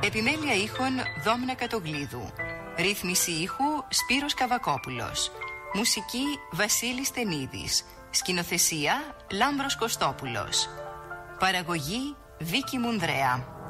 Επιμέλεια ήχων Δόμνα Κατογλίδου. Ρύθμιση ήχου Σπύρος Καβακόπουλος. Μουσική Βασίλης Τενίδης. Σκηνοθεσία Λάμπρος Κωστόπουλος. Παραγωγή Βίκη Μουνδρέα.